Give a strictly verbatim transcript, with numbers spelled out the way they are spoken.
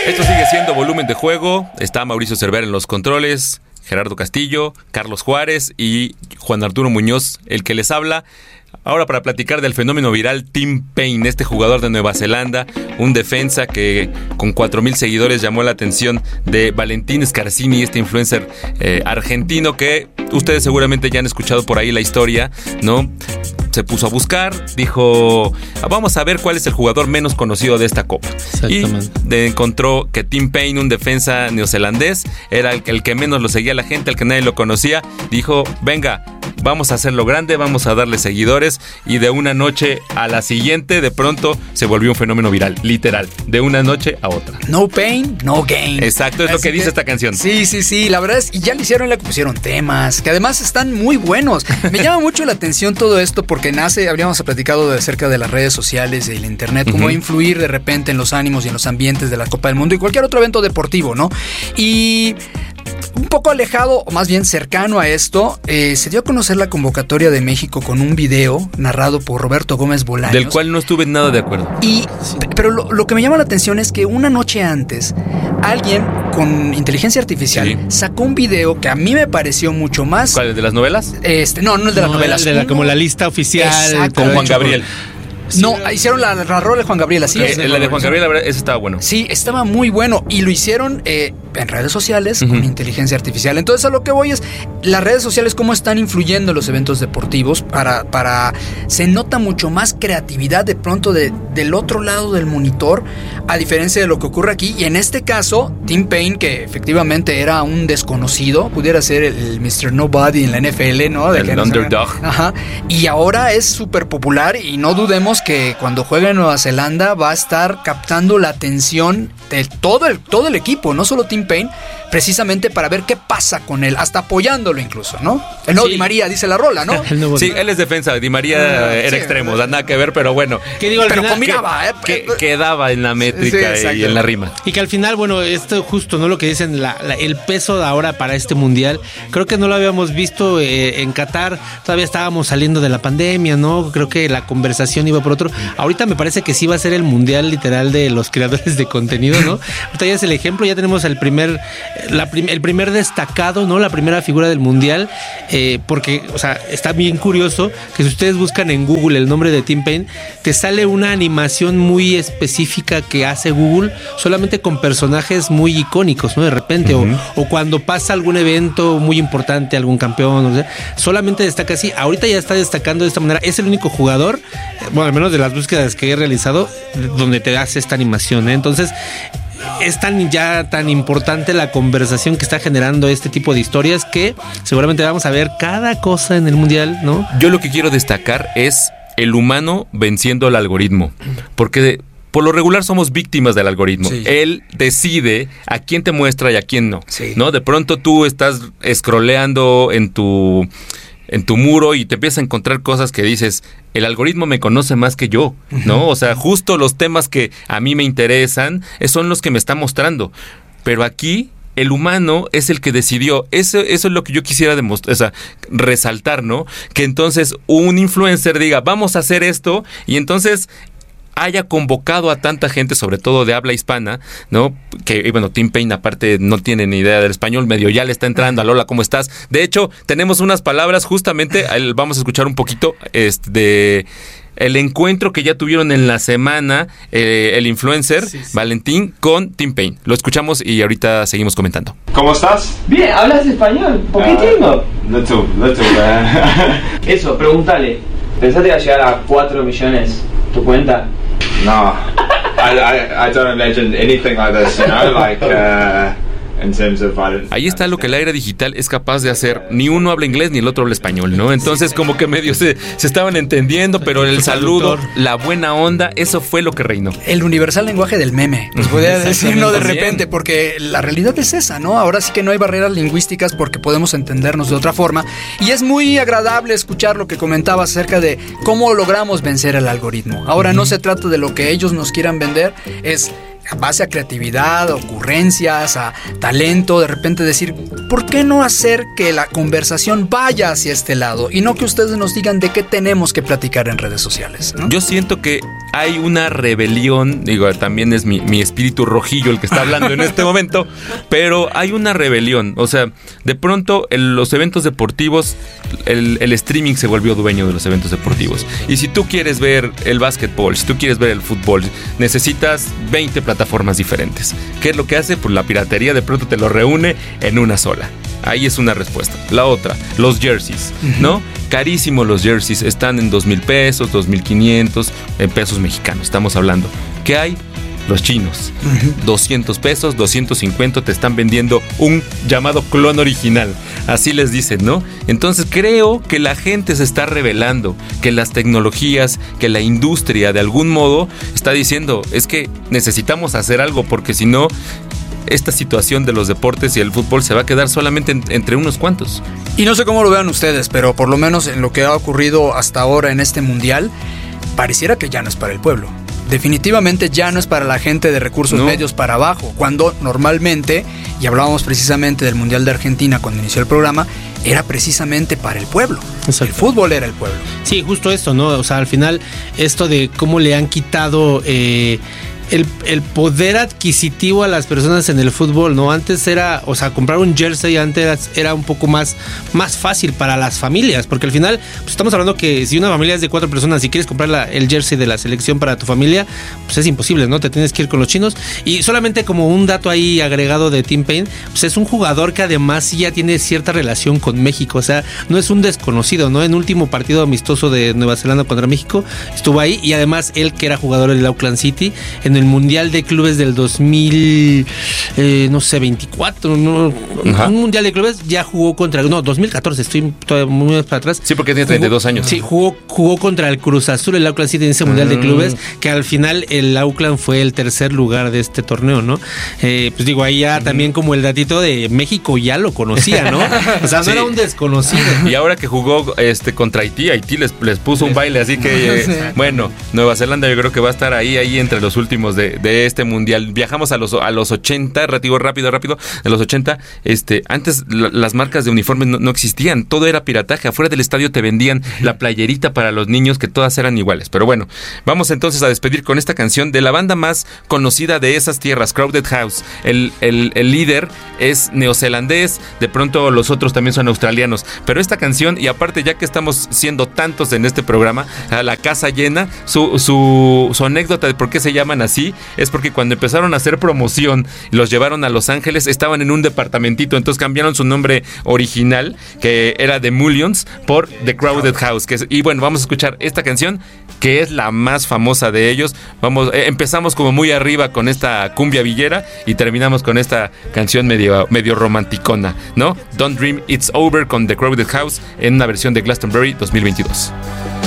Esto sigue siendo Volumen de Juego. Está Mauricio Cervera en los controles, Gerardo Castillo, Carlos Juárez y Juan Arturo Muñoz, el que les habla. Ahora para platicar del fenómeno viral Tim Paine, este jugador de Nueva Zelanda, un defensa que con cuatro mil seguidores llamó la atención de Valentín Scarsini, este influencer eh, argentino que ustedes seguramente ya han escuchado por ahí la historia, ¿no? Se puso a buscar, dijo, vamos a ver cuál es el jugador menos conocido de esta copa. Y de, encontró que Tim Paine, un defensa neozelandés, era el, el que menos lo seguía la gente, el que nadie lo conocía. Dijo, venga, vamos a hacerlo grande, vamos a darle seguidores, y de una noche a la siguiente, de pronto, se volvió un fenómeno viral, literal, de una noche a otra. No pain, no gain. Exacto, es Así lo que, que dice esta canción. Sí, sí, sí, la verdad es, y ya le hicieron, le pusieron temas, que además están muy buenos. Me llama mucho la atención todo esto, porque nace, habríamos platicado de acerca de las redes sociales y el internet, cómo uh-huh. influir de repente en los ánimos y en los ambientes de la Copa del Mundo y cualquier otro evento deportivo, ¿no? Y un poco alejado, o más bien cercano a esto, eh, se dio a conocer la convocatoria de México con un video narrado por Roberto Gómez Bolaños. Del cual no estuve nada de acuerdo. Y, pero lo, lo que me llama la atención es que una noche antes, alguien con inteligencia artificial sí. sacó un video que a mí me pareció mucho más... ¿Cuál, el de las novelas? Este, no, no el de las no, novelas. El de la, como la lista oficial. Exacto. Con Juan Gabriel. Sí, no, hicieron la, la rola de Juan Gabriel, así es. La de Juan Gabriel, la verdad, eso estaba bueno. Sí, estaba muy bueno. Y lo hicieron eh, en redes sociales uh-huh. con inteligencia artificial. Entonces, a lo que voy es, las redes sociales, cómo están influyendo en los eventos deportivos para, para... Se nota mucho más creatividad de pronto de, del otro lado del monitor, a diferencia de lo que ocurre aquí. Y en este caso, Tim Paine, que efectivamente era un desconocido, pudiera ser el, el mister Nobody en la N F L, ¿no? De el que underdog. No Ajá. Y ahora es súper popular y no dudemos que cuando juegue en Nueva Zelanda va a estar captando la atención de todo el, todo el equipo, no solo Tim Paine, precisamente para ver qué pasa con él, hasta apoyándolo incluso, ¿no? El nuevo sí. Di María, dice la rola, ¿no? Sí, él es defensa, Di María uh, era sí, extremo, da nada que ver, pero bueno. ¿Qué digo, al pero final, combinaba, ¿eh? Que, quedaba en la métrica sí, y en la rima. Y que al final, bueno, esto justo, ¿no? Lo que dicen, la, la, el peso de ahora para este mundial, creo que no lo habíamos visto eh, en Qatar, todavía estábamos saliendo de la pandemia, ¿no? Creo que la conversación iba por otro. Ahorita me parece que sí va a ser el mundial literal de los creadores de contenido, ¿no? Ahorita ya es el ejemplo, ya tenemos el primer, la prim- el primer destacado, ¿no? La primera figura del mundial, eh, porque, o sea, está bien curioso que si ustedes buscan en Google el nombre de Tim Paine, te sale una animación muy específica que hace Google solamente con personajes muy icónicos, ¿no? De repente, uh-huh. o, o cuando pasa algún evento muy importante, algún campeón, o sea, solamente destaca así. Ahorita ya está destacando de esta manera. Es el único jugador, bueno, al menos de las búsquedas que he realizado, donde te hace esta animación, ¿eh? Entonces, es tan ya tan importante la conversación que está generando este tipo de historias que seguramente vamos a ver cada cosa en el mundial, ¿no? Yo lo que quiero destacar es el humano venciendo al algoritmo, porque por lo regular somos víctimas del algoritmo. Sí. Él decide a quién te muestra y a quién no, sí. ¿no? De pronto tú estás scrolleando en tu en tu muro y te empiezas a encontrar cosas que dices, el algoritmo me conoce más que yo, ¿no? O sea, justo los temas que a mí me interesan son los que me está mostrando. Pero aquí el humano es el que decidió. Eso, eso es lo que yo quisiera demostrar, o sea, resaltar, ¿no? Que entonces un influencer diga, vamos a hacer esto, y entonces haya convocado a tanta gente, sobre todo de habla hispana, ¿no? Que, bueno, Tim Paine aparte no tiene ni idea del español, medio ya le está entrando. Alola, ¿cómo estás? De hecho, tenemos unas palabras justamente, vamos a escuchar un poquito este, de el encuentro que ya tuvieron en la semana eh, el influencer sí, sí. Valentín con Tim Paine. Lo escuchamos y ahorita seguimos comentando. ¿Cómo estás? Bien, ¿hablas español? ¿Poquitino? Uh, little, little, uh... Eso, pregúntale. ¿Pensaste que iba a llegar a cuatro millones tu cuenta? No, I, I, I don't imagine anything like this, you know, like, uh, in terms of... Ahí está lo que la era digital es capaz de hacer. Ni uno habla inglés ni el otro habla español, ¿no? Entonces como que medio se, se estaban entendiendo, pero el saludo, la buena onda, eso fue lo que reinó. El universal lenguaje del meme, pues podría decirlo de repente, porque la realidad es esa, ¿no? Ahora sí que no hay barreras lingüísticas porque podemos entendernos de otra forma, y es muy agradable escuchar lo que comentabas acerca de cómo logramos vencer el algoritmo. Ahora no se trata de lo que ellos nos quieran vender, es a base a creatividad, a ocurrencias, a talento, de repente decir, ¿por qué no hacer que la conversación vaya hacia este lado y no que ustedes nos digan de qué tenemos que platicar en redes sociales, ¿no? Yo siento que hay una rebelión, digo, también es mi, mi espíritu rojillo el que está hablando en este momento, pero hay una rebelión. O sea, de pronto en los eventos deportivos, el, el streaming se volvió dueño de los eventos deportivos. Y si tú quieres ver el básquetbol, si tú quieres ver el fútbol, necesitas veinte plataformas diferentes. ¿Qué es lo que hace? Pues la piratería de pronto te lo reúne en una sola. Ahí es una respuesta. La otra, los jerseys, ¿no? Carísimos los jerseys, están en dos mil pesos, dos mil quinientos, en pesos mexicanos, estamos hablando. ¿Qué hay? Los chinos. Uh-huh. doscientos pesos, doscientos cincuenta te están vendiendo un llamado clon original. Así les dicen, ¿no? Entonces creo que la gente se está revelando, que las tecnologías, que la industria de algún modo está diciendo, es que necesitamos hacer algo porque si no, esta situación de los deportes y el fútbol se va a quedar solamente en, entre unos cuantos. Y no sé cómo lo vean ustedes, pero por lo menos en lo que ha ocurrido hasta ahora en este mundial, pareciera que ya no es para el pueblo. Definitivamente ya no es para la gente de recursos no. medios para abajo, cuando normalmente, y hablábamos precisamente del Mundial de Argentina cuando inició el programa, era precisamente para el pueblo. Exacto. El fútbol era el pueblo. Sí, justo esto, ¿no? O sea, al final, esto de cómo le han quitado eh, el, el poder adquisitivo a las personas en el fútbol, ¿no? Antes era, o sea, comprar un jersey antes era un poco más, más fácil para las familias, porque al final, pues estamos hablando que si una familia es de cuatro personas y quieres comprar la, el jersey de la selección para tu familia, pues es imposible, ¿no? Te tienes que ir con los chinos. Y solamente como un dato ahí agregado de Tim Payne, pues es un jugador que además sí ya tiene cierta relación con México, o sea, no es un desconocido, ¿no? En último partido amistoso de Nueva Zelanda contra México estuvo ahí, y además él, que era jugador del Auckland City, en el Mundial de Clubes del dos mil, eh, no sé, veinticuatro, ¿no? Un Mundial de Clubes ya jugó contra, no, dos mil catorce, estoy todavía muy para atrás. Sí, porque tiene treinta y dos años. Sí, jugó, jugó contra el Cruz Azul, el Auckland City en ese Mundial mm. de Clubes, que al final el Auckland fue el tercer lugar de este torneo, ¿no? Eh, pues digo, ahí ya mm. también como el datito de México ya lo conocía, ¿no? O sea, no sí. era un desconocido. Y ahora que jugó este contra Haití, Haití les, les puso un baile, así que eh, sí. bueno, Nueva Zelanda yo creo que va a estar ahí, ahí entre los últimos de, de este mundial. Viajamos a los a los ochenta, rápido, rápido, rápido, de los ochenta, este, antes la, las marcas de uniformes no, no existían, todo era pirataje, afuera del estadio te vendían la playerita para los niños, que todas eran iguales. Pero bueno, vamos entonces a despedir con esta canción de la banda más conocida de esas tierras, Crowded House. El, el, el líder es neozelandés, de pronto los otros también son australianos, pero esta canción, y aparte ya que estamos siendo tantos en este programa, a la casa llena, su, su, su anécdota de por qué se llaman así, es porque cuando empezaron a hacer promoción y los llevaron a Los Ángeles, estaban en un departamentito, entonces cambiaron su nombre original, que era The Mullions, por The Crowded House, que es, y bueno, vamos a escuchar esta canción, que es la más famosa de ellos. Vamos, eh, empezamos como muy arriba con esta cumbia villera y terminamos con esta canción medio, medio romanticona, ¿no? Don't Dream It's Over con The Crowded House en una versión de Glastonbury dos mil veintidós.